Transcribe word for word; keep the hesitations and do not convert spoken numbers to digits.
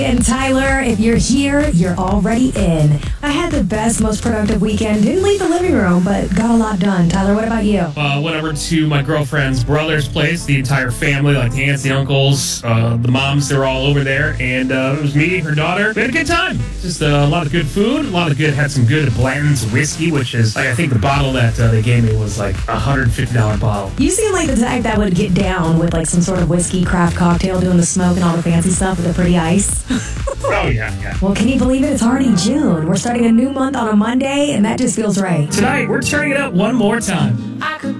And Tyler, if you're here, you're already in. I had the best, most productive weekend. Didn't leave the living room, but got a lot done. Tyler, what about you? Uh, went over to my girlfriend's brother's place, the entire family, like the aunts, the uncles, uh, the moms, they're all over there. And uh, it was me, her daughter. We had a good time. Just uh, a lot of good food, a lot of good, had some good Blanton's whiskey, which is, like, I think the bottle that uh, they gave me was like a one hundred fifty dollars bottle. You seem like the type that would get down with like some sort of whiskey craft cocktail, doing the smoke and all the fancy stuff with the pretty ice. Oh, yeah, yeah. Well, can you believe it? It's already June. We're starting a new month on a Monday, and that just feels right. Tonight, we're turning it up one more time. I could